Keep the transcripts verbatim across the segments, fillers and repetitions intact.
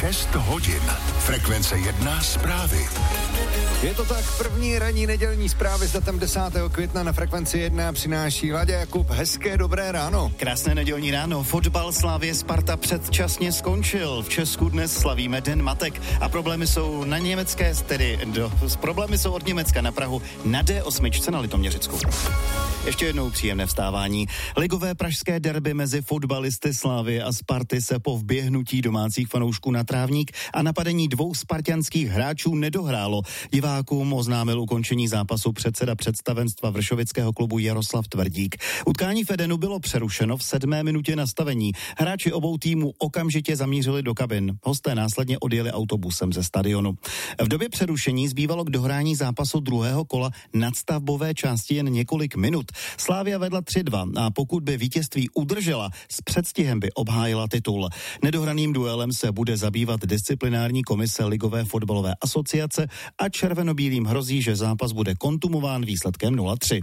šest hodin. Frekvence jedna zprávy. Je to tak, první ranní nedělní zprávy s datem desátého května na Frekvenci jedna přináší Láďa Jakub. Hezké dobré ráno. Krásné nedělní ráno. Fotbal Slavie Sparta předčasně skončil. V Česku dnes slavíme Den matek a problémy jsou na německé, tedy do, problémy jsou od Německa na Prahu na D osm na Litoměřicku. Ještě jednou příjemné vstávání. Ligové pražské derby mezi fotbalisty Slavie a Sparty se po vběhnutí domácích fanoušků na trávník a napadení dvou spartanských hráčů nedohrálo. Divákům oznámil ukončení zápasu předseda představenstva vršovického klubu Jaroslav Tvrdík. Utkání v Edenu bylo přerušeno v sedmé minutě nastavení. Hráči obou týmů okamžitě zamířili do kabin. Hosté následně odjeli autobusem ze stadionu. V době přerušení zbývalo k dohrání zápasu druhého kola nadstavbové části jen několik minut. Slavia vedla tři dva a pokud by vítězství udržela, s předstihem by obhájila titul. Nedohraným duelem se bude zabývat disciplinární komise Ligové fotbalové asociace a červenobílým hrozí, že zápas bude kontumován výsledkem nula tři.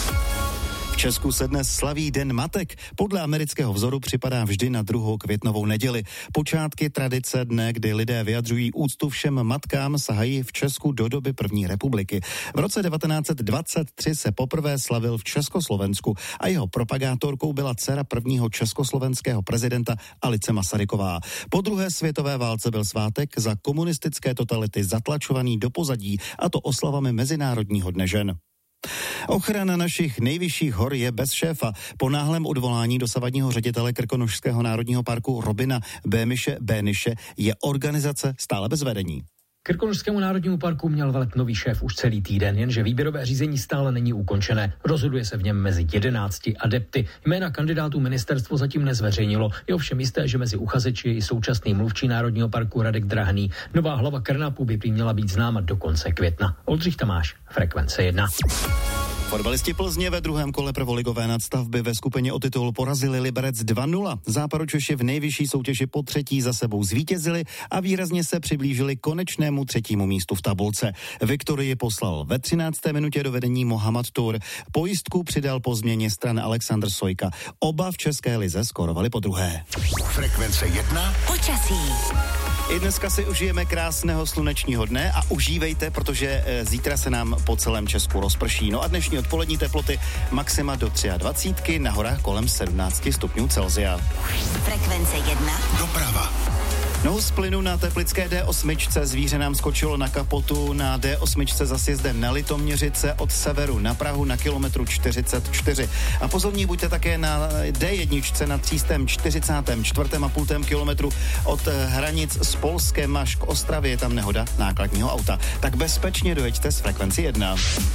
V Česku se dnes slaví Den matek. Podle amerického vzoru připadá vždy na druhou květnovou neděli. Počátky tradice dne, kdy lidé vyjadřují úctu všem matkám, sahají v Česku do doby první republiky. V roce devatenáct set dvacet tři se poprvé slavil v Československu a jeho propagátorkou byla dcera prvního československého prezidenta Alice Masaryková. Po druhé světové válce byl svátek za komunistické totality zatlačovaný do pozadí, a to oslavami Mezinárodního dne žen. Ochrana našich nejvyšších hor je bez šéfa. Po náhlém odvolání dosavadního ředitele Krkonošského národního parku Robina Bémiše Béniše je organizace stále bez vedení. Krkonošskému národnímu parku měl velet nový šéf už celý týden, jenže výběrové řízení stále není ukončené. Rozhoduje se v něm mezi jedenácti adepty. Jména kandidátů ministerstvo zatím nezveřejnilo. Je ovšem jisté, že mezi uchazeči je i současný mluvčí národního parku Radek Drahný. Nová hlava Krnapu by prý měla být známa do konce května. Oldřich Tamáš, Frekvence jedna. Fotbalisti Plzně ve druhém kole prvoligové nadstavby ve skupině o titul porazili Liberec dva nula. Západočeši v nejvyšší soutěži po třetí za sebou zvítězili a výrazně se přiblížili konečnému třetímu místu v tabulce. Viktorii poslal ve třinácté minutě do vedení Mohamed Tur. Pojistku přidal po změně stran Alexandr Sojka. Oba v české lize skorovali po druhé. Frekvence jedna. Počasí. I dneska si užijeme krásného slunečního dne a užívejte, protože e, zítra se nám po celém Česku rozprší. No a dnešní odpolední teploty maxima do dvacet tři, na horách kolem sedmnáct stupňů Celsia. Frekvence jedna. Doprava. No z plynu na teplické D osm zvíře nám skočilo na kapotu na D osm za sjezdem na Litoměřice od severu na Prahu na kilometru čtyřicet čtyři. A pozorní buďte také na D jedna na třístém čtyřicátém čtvrtém a půltém kilometru od hranic s Polskem až k Ostravě, je tam nehoda nákladního auta. Tak bezpečně dojeďte z Frekvenci jedna.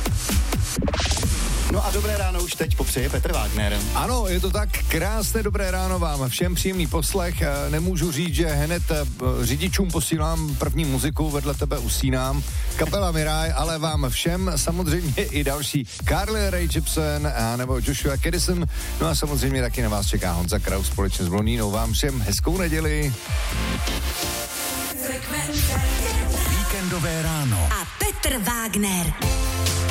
No a dobré ráno už teď popřeje Petr Wagner. Ano, je to tak, krásné dobré ráno vám, všem příjemný poslech. Nemůžu říct, že hned řidičům posílám první muziku, vedle tebe usínám. Kapela Mirai, ale vám všem samozřejmě i další Carly Rae Jepsen a nebo Joshua Caddison. No a samozřejmě taky na vás čeká Honza Kraus společně s Blondínou. Vám všem hezkou neděli. Víkendové ráno. A Petr Wagner.